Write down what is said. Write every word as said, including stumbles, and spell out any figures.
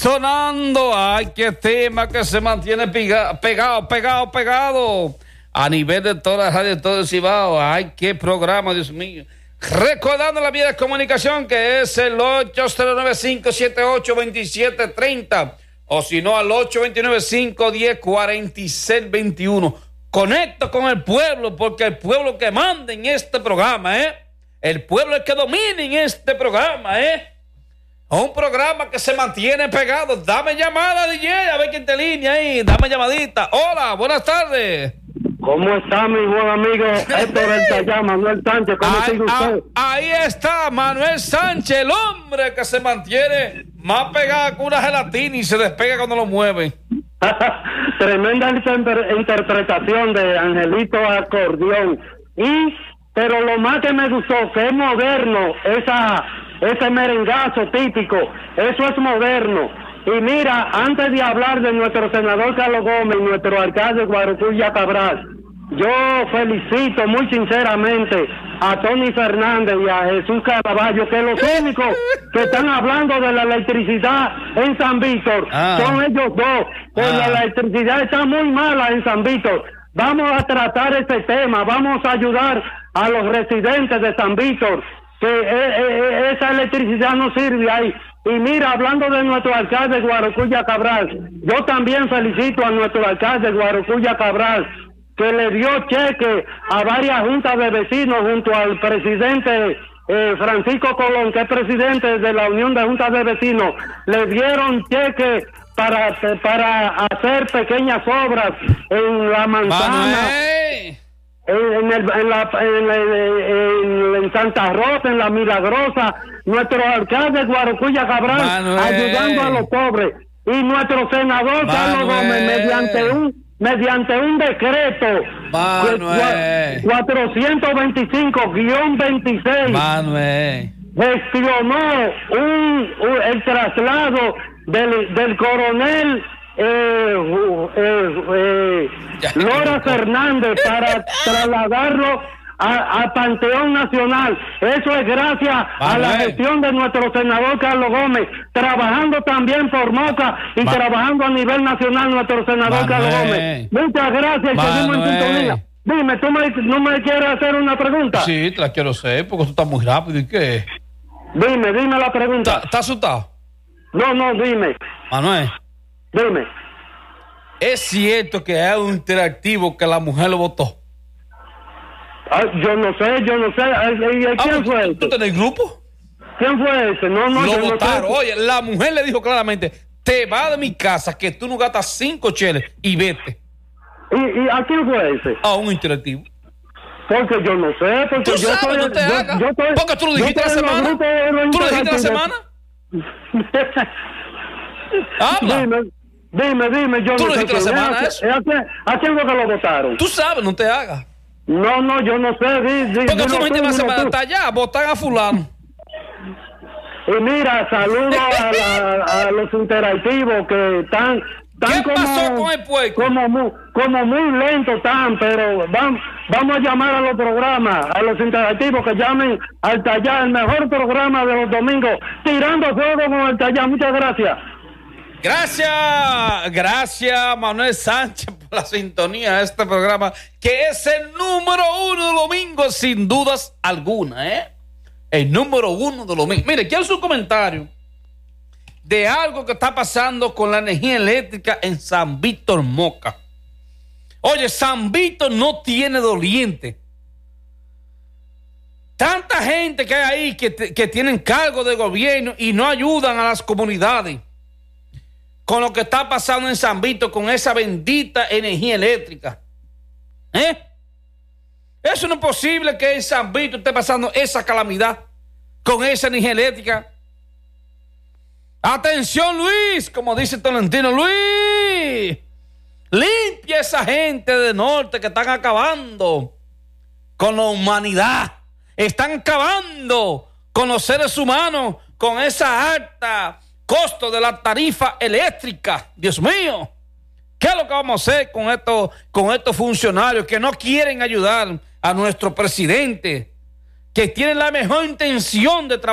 sonando. Ay, qué tema que se mantiene pega, pegado, pegado, pegado. A nivel de toda la radio, de todo el Cibao. Ay, qué programa, Dios mío. Recordando la vía de comunicación que es el ocho cero nueve, cinco siete ocho, dos siete tres cero. O si no, al ocho dos nueve, cinco uno cero, cuatro seis dos uno. Conecto con el pueblo, porque el pueblo que manda en este programa, ¿eh? El pueblo es que domina en este programa, ¿eh? Un programa que se mantiene pegado. Dame llamada, D J, a ver quién te línea ahí. Dame llamadita. Hola, buenas tardes. ¿Cómo está mi buen amigo Héctor El Tallá, Manuel Sánchez? ¿Cómo ahí, sigue usted? Ahí está Manuel Sánchez, el hombre que se mantiene más pegado que una gelatina y se despega cuando lo mueve. Tremenda inter- interpretación de Angelito Acordeón. Y, pero lo más que me gustó, que es moderno, esa, ese merengazo típico, eso es moderno. Y mira, antes de hablar de nuestro senador Carlos Gómez y nuestro alcalde Guarocuya Cabral, yo felicito muy sinceramente a Tony Fernández y a Jesús Caraballo, que los únicos que están hablando de la electricidad en San Víctor ah. son ellos dos, que ah. la electricidad está muy mala en San Víctor. Vamos a tratar este tema, vamos a ayudar a los residentes de San Víctor, que eh, eh, esa electricidad no sirve ahí. Y mira, hablando de nuestro alcalde Guarocuya Cabral, yo también felicito a nuestro alcalde Guarocuya Cabral, que le dio cheque a varias juntas de vecinos junto al presidente eh, Francisco Colón, que es presidente de la Unión de Juntas de Vecinos. Le dieron cheque para, para hacer pequeñas obras en la manzana. Manuel. En, el, en, la, en, en, en Santa Rosa, en la Milagrosa, nuestro alcalde Guarocuya Cabral Manuel. ayudando a los pobres, y nuestro senador Manuel. Carlos Gómez mediante un mediante un decreto cuatrocientos veinticinco guión veintiséis Manuel. gestionó un, un, el traslado del, del coronel Eh, eh, eh, Lora Fernández para trasladarlo a, a Panteón Nacional. Eso es gracias vale. a la gestión de nuestro senador Carlos Gómez, trabajando también por Moca y Va. trabajando a nivel nacional nuestro senador Manuel. Carlos Gómez. Muchas gracias. Seguimos en sintonía. Dime, ¿tú me, no me quieres hacer una pregunta? Sí, te la quiero hacer porque tú estás muy rápido. ¿Y qué? Dime, dime la pregunta. ¿Estás asustado? No, no, dime. Manuel. Dime. ¿Es cierto que hay un interactivo que la mujer lo votó? Ah, yo no sé, yo no sé. ¿Quién ah, fue ese? ¿Tú tenés el grupo? ¿Quién fue ese? No, no, lo yo votaron. No sé. Oye, la mujer le dijo claramente: te vas de mi casa, que tú no gastas cinco cheles y vete. ¿Y, y a quién fue ese? A un interactivo. Porque yo no sé. Porque ¿Tú yo sabes, soy, no te yo, hagas? Yo soy, porque tú lo dijiste la semana. ¿Tú lo dijiste la semana? Habla. Dime. Dime, dime, yo ¿Tú no lo sé dijiste la semana ¿A, eso? ¿A, quién, ¿A quién fue que lo votaron? Tú sabes, no te hagas. No, no, yo no sé. Di, di, Porque tú no dijiste la semana, tú. hasta allá, votan a fulano. Y mira, saludo a, la, a los interactivos que están... ¿Qué como, pasó con el puerco? Como muy, como muy lento están, pero vamos, vamos a llamar a los programas, a los interactivos que llamen al Tallar, el mejor programa de los domingos, tirando fuego con el Tallar. Muchas gracias. Gracias, gracias Manuel Sánchez por la sintonía de este programa, que es el número uno de domingos, sin dudas alguna, ¿eh? El número uno de domingos. Mire, quiero su comentario de algo que está pasando con la energía eléctrica en San Víctor Moca. Oye, San Víctor no tiene doliente. Tanta gente que hay ahí que, que tienen cargo de gobierno y no ayudan a las comunidades con lo que está pasando en San Víctor con esa bendita energía eléctrica. ¿Eh? Eso no es posible que en San Víctor esté pasando esa calamidad con esa energía eléctrica. Atención, Luis, como dice Tolentino, Luis, limpia esa gente de norte que están acabando con la humanidad, están acabando con los seres humanos, con esa alta costo de la tarifa eléctrica. Dios mío, ¿qué es lo que vamos a hacer con estos, con estos funcionarios que no quieren ayudar a nuestro presidente, que tienen la mejor intención de trabajar?